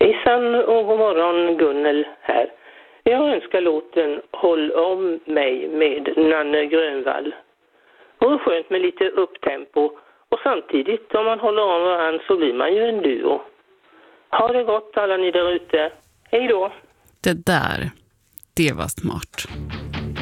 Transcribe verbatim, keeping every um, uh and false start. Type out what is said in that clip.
Hejsan och god morgon, Gunnel här. Jag önskar låten Håll om mig med Nanne Grönvall. Och det är skönt med lite upptempo. Och samtidigt, om man håller om varandra så blir man ju en duo. Ha det gott alla ni där ute. Hej då! Det där, det var smart.